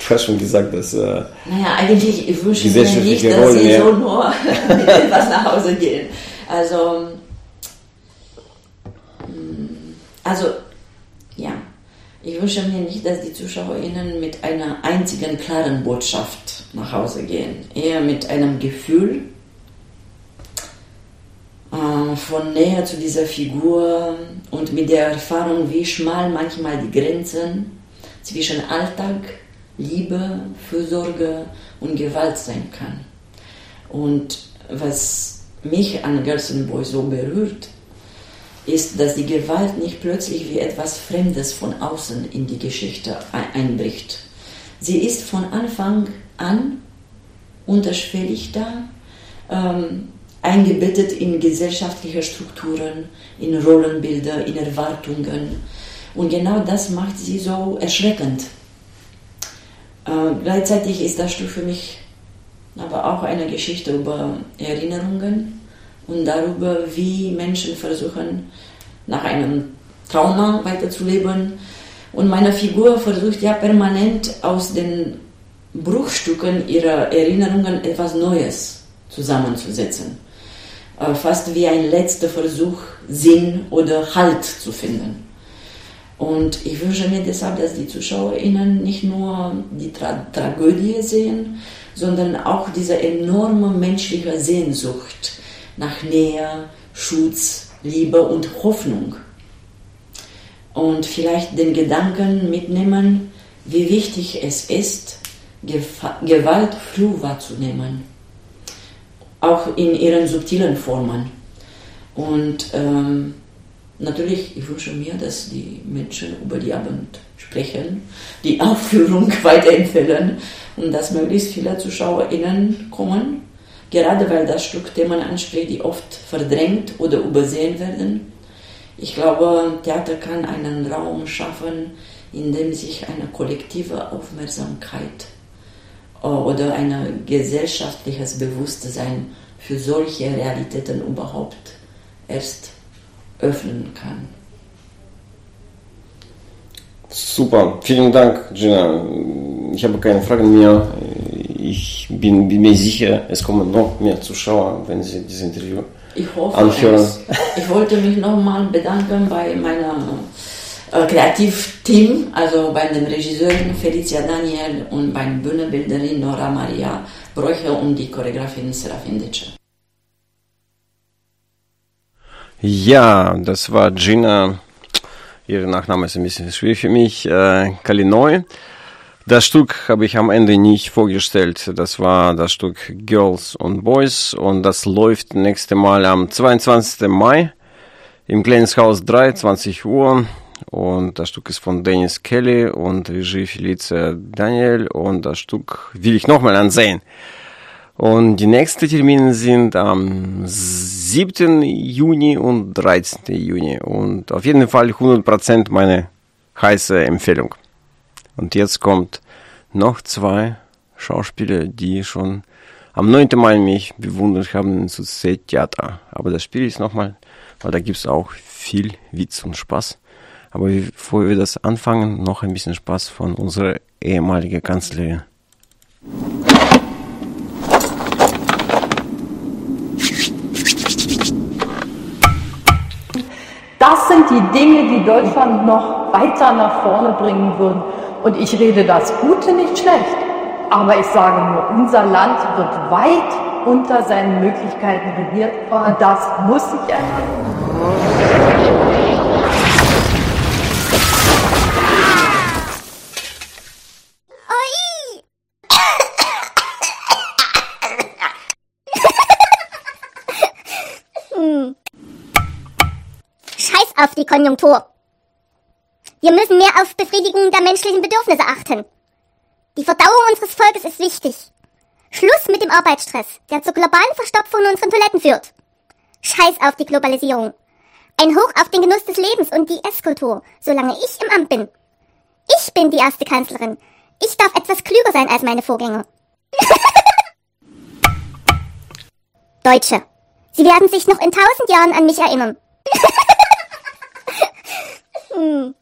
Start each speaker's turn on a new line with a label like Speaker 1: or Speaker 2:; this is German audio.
Speaker 1: hast schon gesagt, dass
Speaker 2: naja, eigentlich, ich wünsche mir nicht, dass sie so nur mit etwas nach Hause gehen. Also, ja, ich wünsche mir nicht, dass die ZuschauerInnen mit einer einzigen klaren Botschaft nach Hause gehen. Eher mit einem Gefühl von Nähe zu dieser Figur und mit der Erfahrung, wie schmal manchmal die Grenzen zwischen Alltag, Liebe, Fürsorge und Gewalt sein kann. Und was mich an Girls and Boys so berührt, ist, dass die Gewalt nicht plötzlich wie etwas Fremdes von außen in die Geschichte einbricht. Sie ist von Anfang an unterschwellig da, eingebettet in gesellschaftliche Strukturen, in Rollenbilder, in Erwartungen. Und genau das macht sie so erschreckend. Gleichzeitig ist das Stück für mich aber auch eine Geschichte über Erinnerungen und darüber, wie Menschen versuchen, nach einem Trauma weiterzuleben. Und meine Figur versucht ja permanent aus den Bruchstücken ihrer Erinnerungen etwas Neues zusammenzusetzen. Fast wie ein letzter Versuch, Sinn oder Halt zu finden. Und ich wünsche mir deshalb, dass die ZuschauerInnen nicht nur die Tragödie sehen, sondern auch diese enorme menschliche Sehnsucht nach Nähe, Schutz, Liebe und Hoffnung. Und vielleicht den Gedanken mitnehmen, wie wichtig es ist, Gewalt früh wahrzunehmen. Auch in ihren subtilen Formen. Und natürlich, ich wünsche mir, dass die Menschen über die Abend sprechen, die Aufführung weiterempfehlen und dass möglichst viele ZuschauerInnen kommen, gerade weil das Stück Themen anspricht, die oft verdrängt oder übersehen werden. Ich glaube, Theater kann einen Raum schaffen, in dem sich eine kollektive Aufmerksamkeit oder ein gesellschaftliches Bewusstsein für solche Realitäten überhaupt erst öffnen kann.
Speaker 1: Super, vielen Dank, Gina. Ich habe keine Fragen mehr. Ich bin mir sicher, es kommen noch mehr Zuschauer, wenn Sie dieses Interview anhören.
Speaker 2: Ich wollte mich nochmal bedanken bei meinem Kreativteam, also bei den Regisseuren Felicia Daniel und bei der Bühnenbildnerin Nora Maria Bräucher und die Choreografin Serafin Ditsche.
Speaker 1: Ja, das war Gina, ihr Nachname ist ein bisschen schwierig für mich, Kalinoy. Das Stück habe ich am Ende nicht vorgestellt, das war das Stück Girls and Boys und das läuft nächste Mal am 22. Mai im Kleines 3, 20 Uhr. Und das Stück ist von Dennis Kelly und Regie Felicia Daniel und das Stück will ich nochmal ansehen. Und die nächsten Termine sind am 7. Juni und 13. Juni und auf jeden Fall 100% meine heiße Empfehlung. Und jetzt kommt noch 2 Schauspieler, die schon am 9. Mai mich bewundert haben zu Theater. Aber das Spiel ist nochmal, weil da gibt es auch viel Witz und Spaß. Aber bevor wir das anfangen, noch ein bisschen Spaß von unserer ehemaligen Kanzlerin.
Speaker 3: Das sind die Dinge, die Deutschland noch weiter nach vorne bringen würden. Und ich rede das Gute nicht schlecht. Aber ich sage nur, unser Land wird weit unter seinen Möglichkeiten regiert. Und das muss sich ändern.
Speaker 4: Auf die Konjunktur. Wir müssen mehr auf Befriedigung der menschlichen Bedürfnisse achten. Die Verdauung unseres Volkes ist wichtig. Schluss mit dem Arbeitsstress, der zur globalen Verstopfung unserer Toiletten führt. Scheiß auf die Globalisierung. Ein Hoch auf den Genuss des Lebens und die Esskultur, solange ich im Amt bin. Ich bin die erste Kanzlerin. Ich darf etwas klüger sein als meine Vorgänger. Deutsche. Sie werden sich noch in 1000 Jahren an mich erinnern.